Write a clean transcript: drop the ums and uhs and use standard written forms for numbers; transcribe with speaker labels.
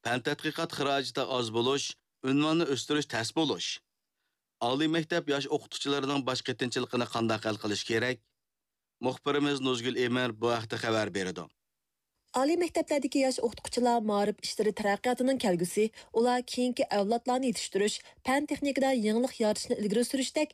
Speaker 1: Fan tədqiqat xəracəti az buluş, ünvanını östürüş təs buluş. Oliy məktəb yosh o'qituvchilarining bosh qiyinchiligini qanday hal qilish kerak? Muxbirimiz Nuzgul Emir bu haqda xabar berdi.
Speaker 2: Oliy maktablardagi yosh o'qituvchilar ma'rif ishlari taraqqiyotining kelgusi, ular keyingi avlodlarni yetishtirish, fan texnikada yangilik yaratishni ilgari surishdek